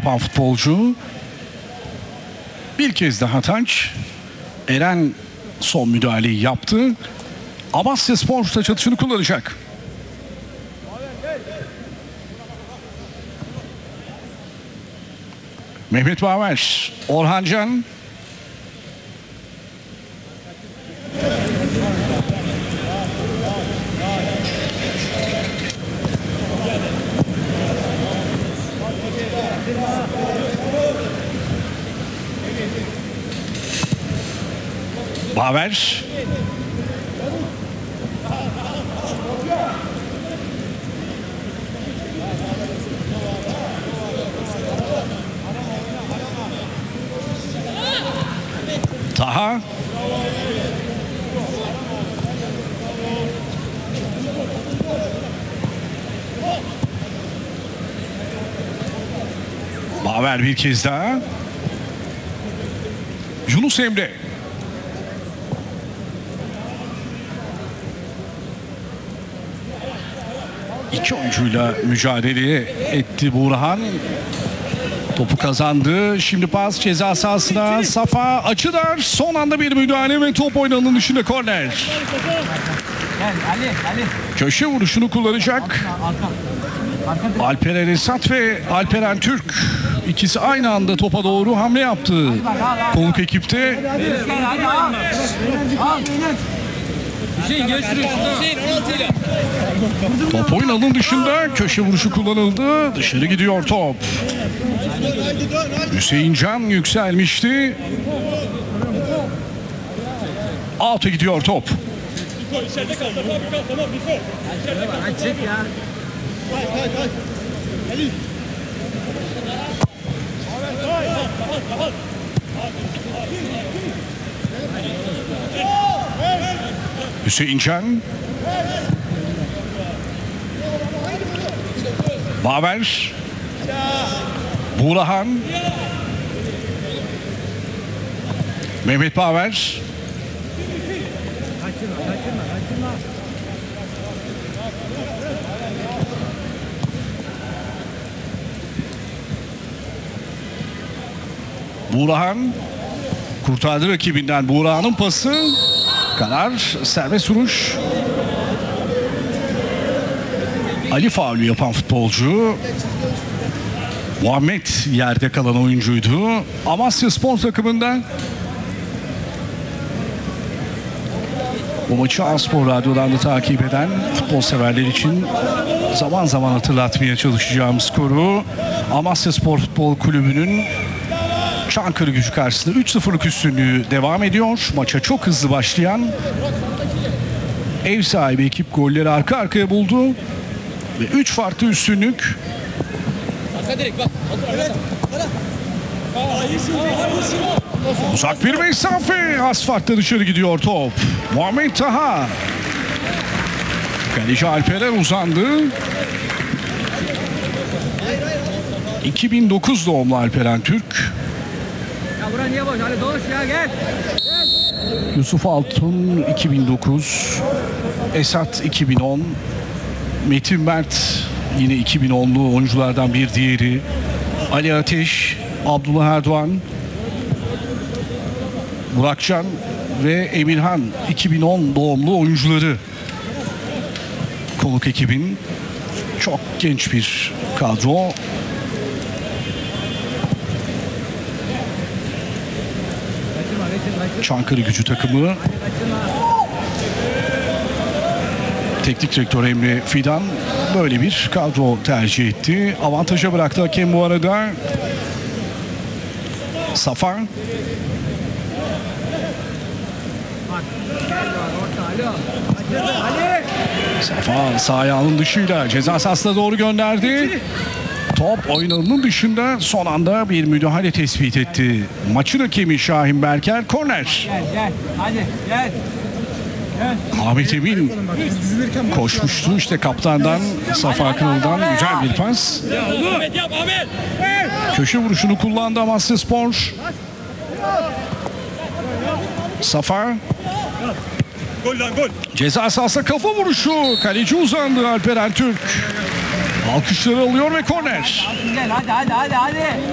yapan futbolcu. Bir kez daha taç. Eren son müdahaleyi yaptı. Amasyaspor taç atışını kullanacak. Mehmet Baver, Orhancan. Baver. Taha. Baver bir kez daha. Yunus Emre. İki oyuncuyla mücadele etti Burhan. Topu kazandı. Şimdi pas ceza sahasına. Safa açılar. Son anda bir müdahale ve top oynanın dışında korner. Köşe vuruşunu kullanacak. Alperen Esat ve Alperen Türk. İkisi aynı anda topa doğru hamle yaptı. Konuk ekipte. Top oynanın dışında köşe vuruşu kullanıldı. Dışarı gidiyor top. Hüseyin Can yükselmişti. Out'a gidiyor top. Hüseyin Can. Baver. Burhan. Mehmet Baver. Burhan kurtardı rakibinden. Burhan'ın pası. Karar serbest vuruş. Ali faulü yapan futbolcu. Muhammed yerde kalan oyuncuydu. Amasyaspor takımından. Bu maçı Aspor Radyo'dan da takip eden futbol severler için zaman zaman hatırlatmaya çalışacağım skoru. Amasyaspor Futbol Kulübü'nün Çankırıgücü karşısında 3-0'lık üstünlüğü devam ediyor. Maça çok hızlı başlayan ev sahibi ekip golleri arka arkaya buldu. Ve 3 farklı üstünlük. Uzak bir mesafe. Az farklı dışarı gidiyor top. Muhammed Taha. Kaleci Alperen uzandı. 2009 doğumlu Alperen Türk. Yusuf Altun 2009. Esat 2010. Metin Mert yine 2010'lu oyunculardan bir diğeri. Ali Ateş, Abdullah Erdoğan, Burakcan ve Emirhan 2010 doğumlu oyuncuları. Konuk ekibin çok genç bir kadro. Çankırıgücü takımı. Teknik direktör Emre Fidan böyle bir kadro tercih etti. Avantaja bıraktı hakem bu arada. Safa. Safa sağ ayağının dışıyla ceza sahasına doğru gönderdi. Top oyununun dışında son anda bir müdahale tespit etti. Maçın hakemi Şahin Berker. Korner. Gel. Hadi gel. Ahmet Emin koşmuştu işte kaptandan Safa Kınalı'dan güzel bir pas. Köşe vuruşunu kullandı Amasyaspor. Safa. Ceza sahasına kafa vuruşu. Kaleci uzandı Alperen Türk. Alkışları alıyor ve korner. Gel hadi.